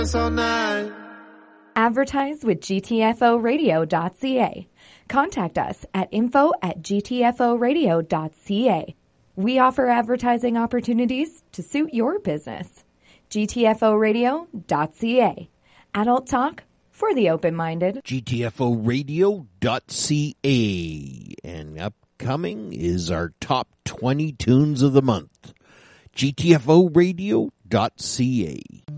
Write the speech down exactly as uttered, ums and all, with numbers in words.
So nice. Advertise with G T F O radio dot C A. Contact us at info at G T F O radio dot C A. We offer advertising opportunities to suit your business. G T F O radio dot C A. Adult talk for the open-minded. G T F O radio dot C A. And upcoming is our top twenty tunes of the month. G T F O radio dot C A.